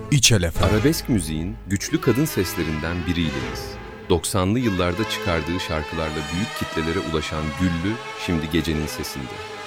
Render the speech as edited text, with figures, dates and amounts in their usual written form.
İçel efendim. Arabesk müziğin güçlü kadın seslerinden biriyleyiz. 90'lı yıllarda çıkardığı şarkılarla büyük kitlelere ulaşan Güllü, şimdi gecenin sesinde.